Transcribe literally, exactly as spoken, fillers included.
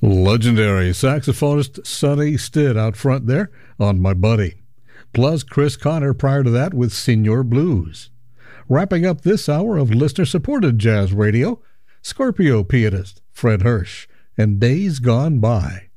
Legendary saxophonist Sonny Stitt out front there on My Buddy. Plus Chris Connor prior to that with Senior Blues. Wrapping up this hour of listener-supported jazz radio, Scorpio pianist Fred Hirsch and Days Gone By.